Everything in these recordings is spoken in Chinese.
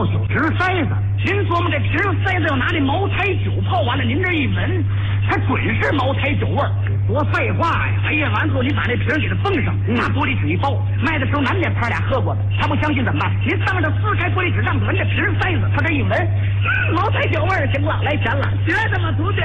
酒瓶塞子。 您琢磨这瓶塞子要拿这茅台酒泡完了，您这一闻，它准是茅台酒味儿。 多废话呀！ 哎呀，完后你把这瓶给它封上，拿玻璃纸一包，卖的时候难免拍俩喝过的。他不相信怎么办？您当着撕开玻璃纸，让他闻这瓶塞子，他这一闻，茅台酒味儿，行了，来钱了，学他妈徒弟！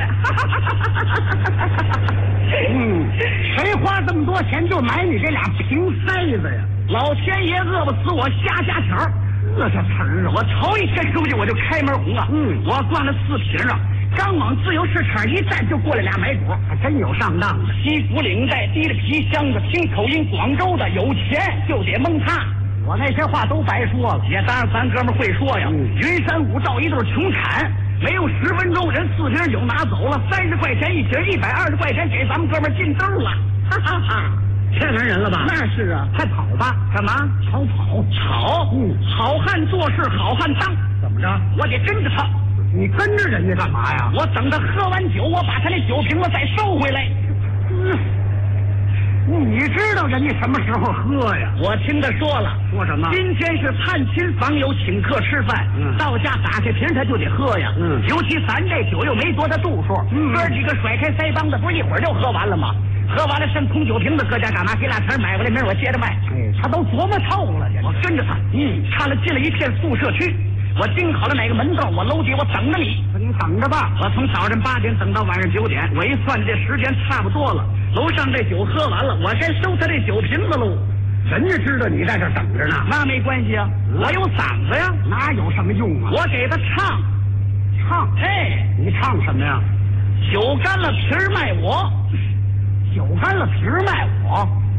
谁花这么多钱就买你这俩瓶塞子呀？ 老天爷饿不死我瞎家条， 这词儿啊！ 我头一天出去我就开门红啊！我逛了4瓶啊。刚往自由市场一站，就过来俩买主， 还真有上当的。 西服领带，提着皮箱子，听口音广州的，有钱就得蒙他。 我那些话都白说了， 也当然咱哥们会说呀。云山五道一对穷产，没有10分钟，人4瓶酒拿走了，30块钱一瓶，120块钱给咱们哥们进兜了，哈哈哈！ 骗完人了吧？ 那是啊， 还跑吧？ 干嘛？ 逃跑？ 好汉做事好汉当， 怎么着？ 我得跟着他。 你跟着人家干嘛呀？ 我等他喝完酒，我把他那酒瓶子再收回来。 你知道人家什么时候喝呀？ 我听他说了。 说什么？ 今天是探亲访友，请客吃饭。到家打开瓶他就得喝呀。尤其咱这酒又没多大度数。哥几个甩开腮帮子，不是一会儿就喝完了吗？喝完了剩空酒瓶子，搁家干嘛？给俩瓶买回来，明儿我接着卖。 他都琢磨透了。 我跟着他，看了进了一片宿舍区。我盯好了哪个门道，我楼底我等着你。 你等着吧， 我从早晨8点等到晚上9点，我一算这时间差不多了。楼上这酒喝完了，我该收他这酒瓶子喽。 人家知道你在这等着呢， 那没关系啊，我有嗓子呀， 哪有什么用啊？ 我给他唱。哎， 你唱什么呀？ 酒干了皮儿卖我， 酒干了皮儿卖我。